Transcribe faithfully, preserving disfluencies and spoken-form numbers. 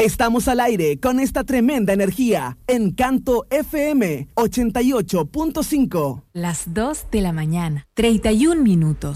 Estamos al aire con esta tremenda energía. Encanto F M ochenta y ocho punto cinco. Las dos de la mañana, treinta y un minutos.